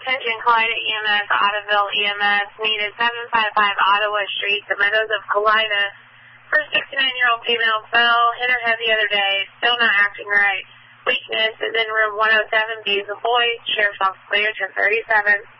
attention, Kalida EMS, Ottaville EMS, needed 755 Ottawa Street, the Meadows of Kalida. First 69-year-old female fell, hit her head the other day, still not acting right. Weakness is in room 107B. The boy, Sheriff's Office Clear, 1037.